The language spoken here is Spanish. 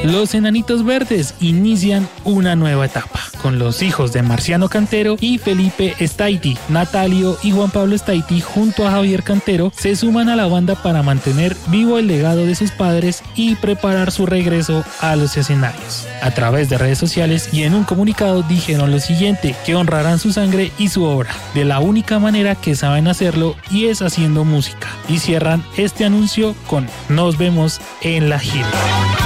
Los Enanitos Verdes inician una nueva etapa con los hijos de Marciano Cantero y Felipe Staiti. Natalio y Juan Pablo Staiti junto a Javier Cantero se suman a la banda para mantener vivo el legado de sus padres y preparar su regreso a los escenarios. A través de redes sociales y en un comunicado dijeron lo siguiente, que honrarán su sangre y su obra de la única manera que saben hacerlo y es haciendo música. Y cierran este anuncio con "Nos vemos en la gira".